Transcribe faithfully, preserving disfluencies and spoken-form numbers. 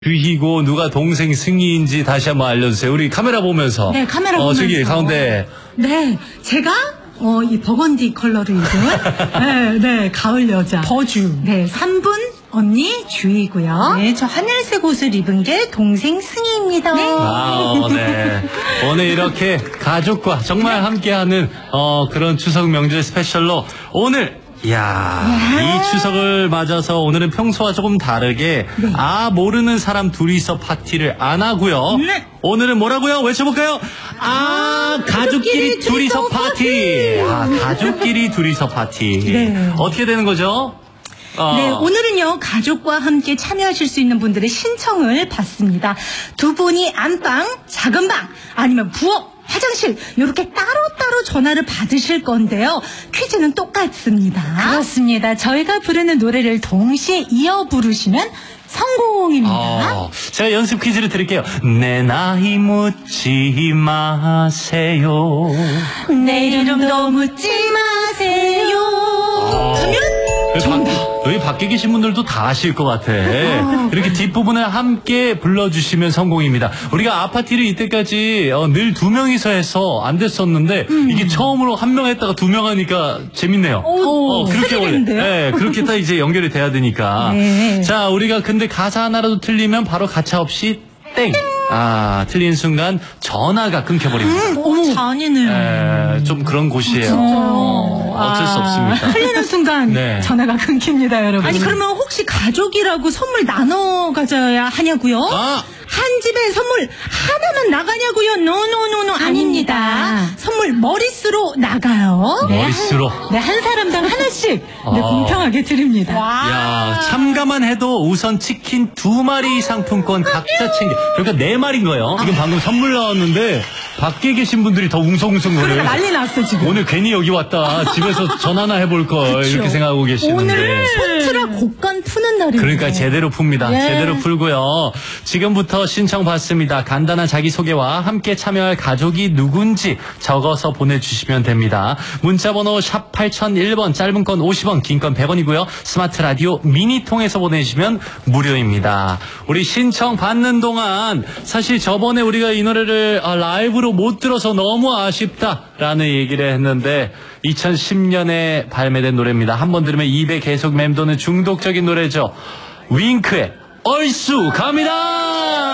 주희고 누가 동생 승희인지 다시 한번 알려주세요. 우리 카메라 보면서. 네, 카메라 어, 보면서. 저기 가운데. 네, 제가 어, 이 버건디 컬러를 입은 네, 네, 가을 여자 버주. 네, 삼 분 언니 주희고요. 네, 저 하늘색 옷을 입은 게 동생 승희입니다. 네. 아, 네. 오늘 이렇게 가족과 정말 함께하는 어, 그런 추석 명절 스페셜로 오늘 이야, 이 추석을 맞아서 오늘은 평소와 조금 다르게 네. 아 모르는 사람 둘이서 파티를 안 하고요. 네. 오늘은 뭐라고요? 외쳐볼까요? 아, 아 가족끼리 둘이서 파티. 파티. 아, 가족끼리 둘이서 파티. 네. 어떻게 되는 거죠? 어. 네, 오늘은요 가족과 함께 참여하실 수 있는 분들의 신청을 받습니다. 두 분이 안방, 작은 방, 아니면 부엌, 화장실 이렇게 따로따로 전화를 받으실 건데요. 퀴즈는 똑같습니다. 그렇습니다. 저희가 부르는 노래를 동시에 이어 부르시면 성공입니다. 어, 제가 연습 퀴즈를 드릴게요. 내 나이 묻지 마세요. 내 이름도 묻지 마세요. 어. 하면 정답. 여기 밖에 계신 분들도 다 아실 것 같아. 아, 이렇게 뒷부분에 함께 불러주시면 성공입니다. 우리가 아파트를 이때까지 어, 늘 두 명이서 해서 안 됐었는데 음. 이게 처음으로 한 명 했다가 두 명 하니까 재밌네요. 오, 어, 그렇게 원래. 네, 그렇게 딱 이제 연결이 돼야 되니까. 네. 자, 우리가 근데 가사 하나라도 틀리면 바로 가차 없이 땡. 아, 틀린 순간 전화가 끊겨버립니다. 음, 어머, 잔인해요. 좀 그런 곳이에요. 어, 어쩔 수 없습니다. 틀리는 순간 네. 전화가 끊깁니다, 여러분. 아니, 그러면 혹시 가족이라고 선물 나눠 가져야 하냐고요? 아. 한 집에 선물 하나만 나가냐고요? 노노노노 아닙니다. 선물 머릿수로 나가요. 네, 머릿수로. 네, 한 사람당 하나씩 아. 네, 공평하게 드립니다. 야, 참가만 해도 우선 치킨 두 마리 상품권 각자 챙겨. 그러니까 네 마리인 거예요. 지금 방금 선물 나왔는데 밖에 계신 분들이 더 웅성웅성거려요. 그러니까 난리 났어 지금. 오늘 괜히 여기 왔다. 집에서 전화나 해볼 걸 이렇게 생각하고 계시는데. 오늘 손트라 곡간 푸는 날이에요. 그러니까 제대로 풉니다. 예. 제대로 풀고요. 지금부터 신청 받습니다. 간단한 자기소개와 함께 참여할 가족이 누군지 적어서 보내주시면 됩니다. 문자번호 샵 팔공공일 번, 짧은 건 오십 원, 긴 건 백 원이고요. 스마트 라디오 미니 통해서 보내주시면 무료입니다. 우리 신청 받는 동안 사실 저번에 우리가 이 노래를 라이브로 못 들어서 너무 아쉽다라는 얘기를 했는데 이천십 년에 발매된 노래입니다. 한번 들으면 입에 계속 맴도는 중독적인 노래죠. 윙크의 얼쑤 갑니다.